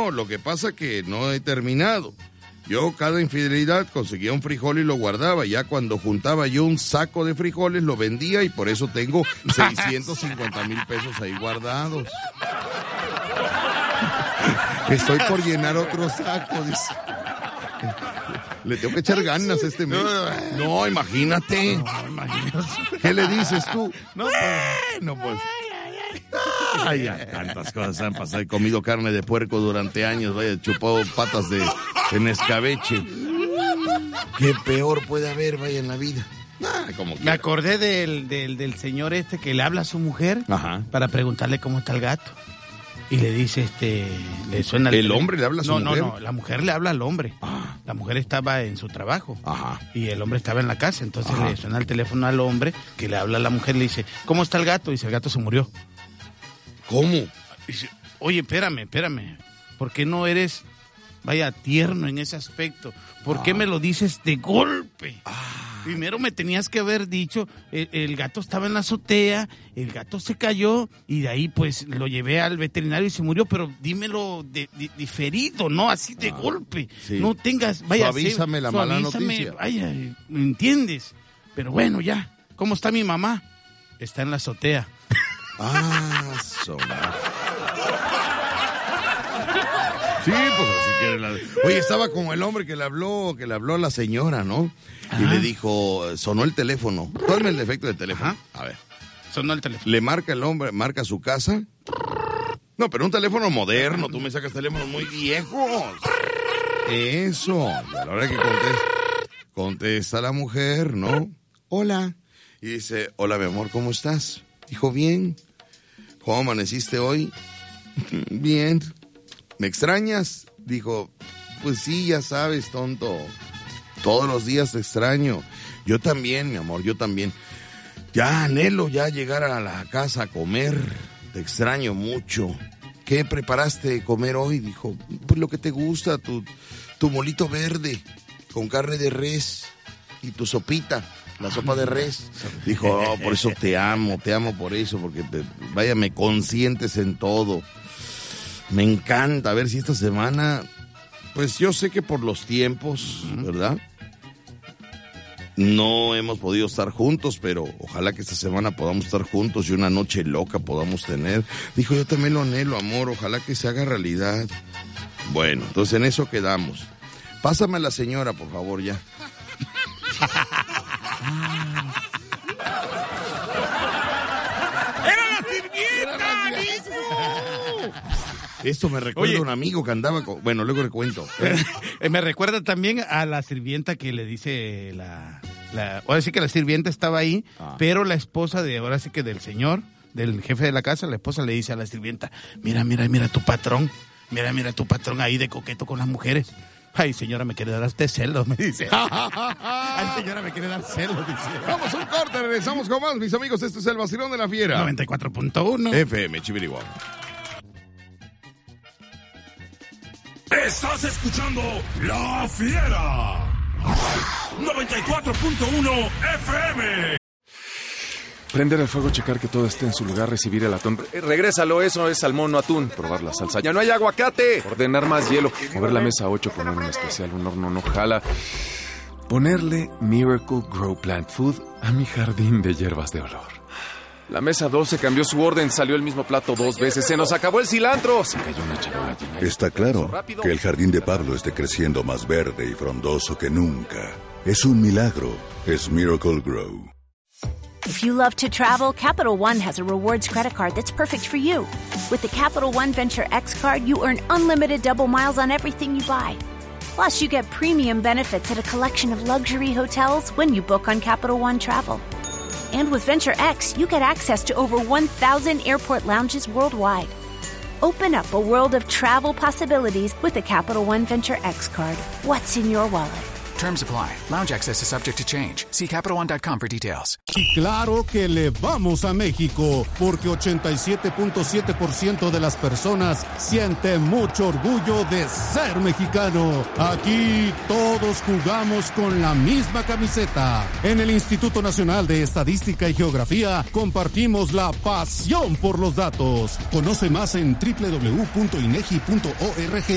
no, lo que pasa que no he terminado. Yo cada infidelidad conseguía un frijol y lo guardaba. Ya cuando juntaba yo un saco de frijoles lo vendía y por eso tengo 650,000 pesos ahí guardados. Estoy por llenar otro saco, dice. Le tengo que echar ganas este mes. No, imagínate. ¿Qué le dices tú? No, pues. Ay, ya, tantas cosas han pasado. He comido carne de puerco durante años. Vaya, he chupado patas en escabeche. ¿Qué peor puede haber, vaya, en la vida? Me acordé del señor que le habla a su mujer. Ajá. Para preguntarle cómo está el gato. Y le dice, le suena ¿El hombre le habla a su mujer? No, la mujer le habla al hombre. Ah. La mujer estaba en su trabajo. Ajá. Y el hombre estaba en la casa. Entonces le suena el teléfono al hombre que le habla a la mujer. Le dice, ¿cómo está el gato? Y dice, el gato se murió. ¿Cómo? Dice, oye, espérame. ¿Por qué no eres, vaya, tierno en ese aspecto? ¿Por qué me lo dices de golpe? Primero me tenías que haber dicho, el gato estaba en la azotea, el gato se cayó y de ahí pues lo llevé al veterinario y se murió, pero dímelo diferido, no así de golpe. Sí. No tengas, vaya, suavízame la mala noticia. Vaya, ¿me entiendes? Pero bueno, ya, ¿cómo está mi mamá? Está en la azotea. Sí, pues así quiere Oye, estaba como el hombre que le habló a la señora, ¿no? Ajá. Y le dijo, sonó el teléfono. Ponme el defecto del teléfono. Ajá. A ver. Sonó el teléfono. Le marca el hombre, marca su casa. No, pero un teléfono moderno. Tú me sacas teléfonos muy viejos. Eso. Y a la hora que contesta la mujer, ¿no? Hola. Y dice, hola, mi amor, ¿cómo estás? Dijo, bien. ¿Cómo amaneciste hoy? Bien. ¿Me extrañas? Dijo, pues sí, ya sabes, tonto. Todos los días te extraño. Yo también, mi amor, yo también. Ya anhelo ya llegar a la casa a comer. Te extraño mucho. ¿Qué preparaste de comer hoy? Dijo, pues lo que te gusta, tu molito verde con carne de res y tu sopita, la sopa de res. Dijo, oh, por eso te amo por eso, porque vaya, me consientes en todo. Me encanta. A ver si esta semana, pues yo sé que por los tiempos, ¿verdad? No hemos podido estar juntos, pero ojalá que esta semana podamos estar juntos y una noche loca podamos tener. Dijo, yo también lo anhelo, amor, ojalá que se haga realidad. Bueno, entonces en eso quedamos. Pásame a la señora, por favor, ya. Esto me recuerda a un amigo que andaba con... Bueno, luego le cuento. Me recuerda también a la sirvienta que le dice ahora sí que la sirvienta estaba ahí, pero la esposa ahora sí que del señor, del jefe de la casa, la esposa le dice a la sirvienta, mira tu patrón, mira tu patrón ahí de coqueto con las mujeres. Ay, señora, me quiere dar hasta celos, me dice. Ay, señora, me quiere dar celos, dice. Vamos a un corte, regresamos con más, mis amigos. Este es el Vacilón de la Fiera. 94.1 FM, Chibiriguá. Estás escuchando La Fiera 94.1 FM. Prender el fuego, checar que todo esté en su lugar, recibir el atún. Regrésalo, eso es salmón, no atún. Probar la salsa. ¡Ya no hay aguacate! Ordenar más hielo. Mover la mesa 8, poner un especial, un horno no jala. Ponerle Miracle Grow Plant Food a mi jardín de hierbas de olor. La mesa 12 cambió su orden, salió el mismo plato 2 veces. ¡Se nos acabó el cilantro! Se cayó una charola llena. Está claro que el jardín de Pablo esté creciendo más verde y frondoso que nunca. Es un milagro. Es Miracle Grow. If you love to travel, Capital One has a rewards credit card that's perfect for you. With the Capital One Venture X card, you earn unlimited double miles on everything you buy. Plus, you get premium benefits at a collection of luxury hotels when you book on Capital One Travel. And with Venture X, you get access to over 1,000 airport lounges worldwide. Open up a world of travel possibilities with the Capital One Venture X card. What's in your wallet? Terms apply. Lounge access is subject to change. See CapitalOne.com for details. Y claro que le vamos a México, porque 87.7% de las personas siente mucho orgullo de ser mexicano. Aquí todos jugamos con la misma camiseta. En el Instituto Nacional de Estadística y Geografía compartimos la pasión por los datos. Conoce más en www.inegi.org.